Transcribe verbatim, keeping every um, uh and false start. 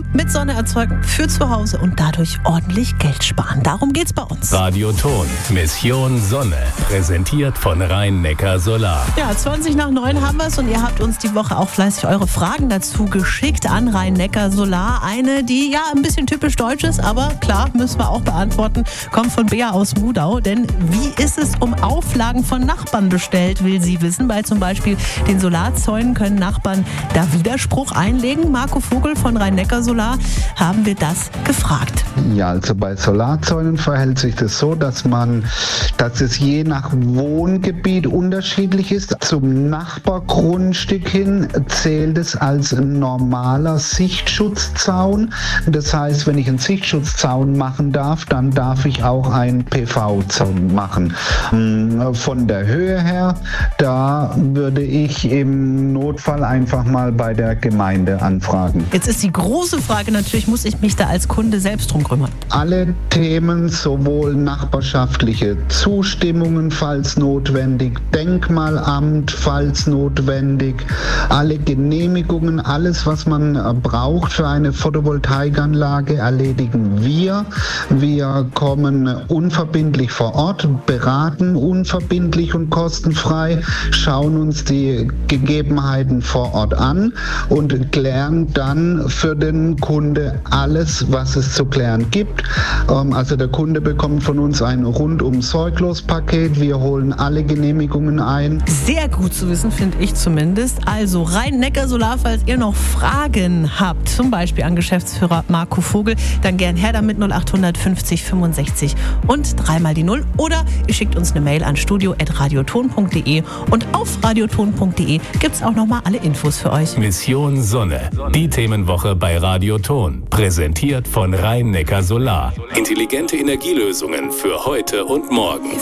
mit Sonne erzeugen für zu Hause und dadurch ordentlich Geld sparen. Darum geht's bei uns. Radioton, Mission Sonne, präsentiert von Rhein-Neckar Solar. Ja, zwanzig nach neun haben wir es und ihr habt uns die Woche auch fleißig eure Fragen dazu geschickt an Rhein-Neckar Solar. Eine, die ja ein bisschen typisch deutsch ist, aber klar, müssen wir auch beantworten, kommt von Bea aus Mudau. Denn wie ist es um Auflagen von Nachbarn bestellt, will sie wissen. Bei zum Beispiel den Solarzäunen können Nachbarn da Widerspruch einlegen. Marco Vogel von Rhein-Neckar Solar haben wir das gefragt. Ja, also bei Solarzäunen verhält sich das so, dass man, dass es je nach Wohngebiet unterschiedlich ist. Zum Nachbargrundstück hin zählt es als normaler Sichtschutzzaun. Das heißt, wenn ich einen Sichtschutzzaun machen darf, dann darf ich auch einen P V-Zaun machen. Von der Höhe her, da würde ich im Notfall einfach mal bei der Gemeinde anfragen. Jetzt ist die große Frage natürlich, muss ich mich da als Kunde selbst drum kümmern? Alle Themen, sowohl nachbarschaftliche Zustimmungen, falls notwendig, Denkmalamt, falls notwendig, alle Genehmigungen, alles, was man braucht für eine Photovoltaikanlage, erledigen wir. Wir kommen unverbindlich vor Ort, beraten unverbindlich und kostenfrei, schauen uns die Gegebenheiten vor Ort an und klären dann für den Kunde alles, was es zu klären gibt. Also der Kunde bekommt von uns ein rundum sorglos Paket. Wir holen alle Genehmigungen ein. Sehr gut zu wissen, finde ich zumindest. Also Rhein-Neckar Solar, falls ihr noch Fragen habt, zum Beispiel an Geschäftsführer Marco Vogel, dann gern her damit null acht fünfzig fünfundsechzig und dreimal die Null. Oder ihr schickt uns eine Mail an studio at radioton punkt de und auf radioton punkt de gibt es auch nochmal alle Infos für euch. Mission Sonne, die Themenwoche bei Radioton, präsentiert von Rhein-Neckar Solar. Intelligente Energielösungen für heute und morgen.